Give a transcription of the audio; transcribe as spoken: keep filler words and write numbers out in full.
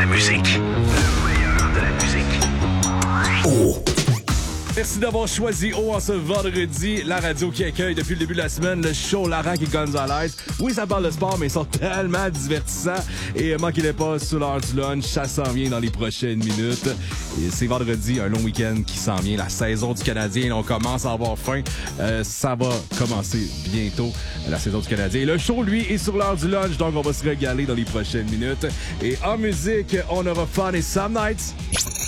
la musique. Le meilleur de la musique. Oh! Merci d'avoir choisi O en ce vendredi, la radio qui accueille depuis le début de la semaine le show Laurent et Gonzalez. Oui, ça parle de sport, mais ils sont tellement divertissants. Et manquez-les pas sur l'heure du lunch, ça s'en vient dans les prochaines minutes. Et c'est vendredi, un long week-end qui s'en vient. La saison du Canadien, on commence à avoir faim. Euh, ça va commencer bientôt, la saison du Canadien. Et le show, lui, est sur l'heure du lunch, donc on va se régaler dans les prochaines minutes. Et en musique, on aura Fun et Some Nights.